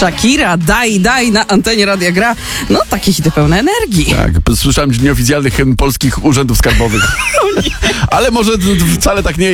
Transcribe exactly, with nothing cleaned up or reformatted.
Shakira, daj, daj, na antenie Radia Gra. No, takie hity pełne energii. Tak, słyszałem nieoficjalnych hymn polskich urzędów skarbowych. Ale może wcale tak nie